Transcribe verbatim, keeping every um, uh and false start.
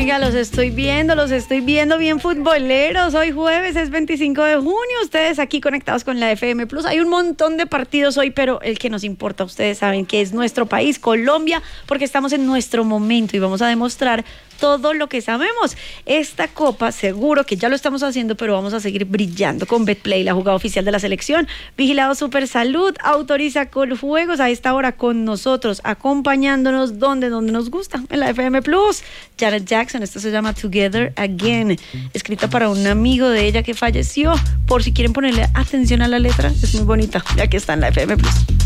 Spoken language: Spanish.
Oiga, los estoy viendo, los estoy viendo bien futboleros. Hoy jueves es veinticinco de junio, ustedes aquí conectados con la F M Plus. Hay un montón de partidos hoy, pero el que nos importa, ustedes saben que es nuestro país, Colombia, porque estamos en nuestro momento y vamos a demostrar todo lo que sabemos. Esta copa, seguro que ya lo estamos haciendo, pero vamos a seguir brillando con Betplay, la jugada oficial de la selección. Vigilado Super Salud, autoriza Coljuegos a esta hora con nosotros, acompañándonos donde, donde nos gusta, en la F M Plus. Janet Jackson, esto se llama Together Again, escrita para un amigo de ella que falleció. Por si quieren ponerle atención a la letra, es muy bonita, ya que está en la F M Plus.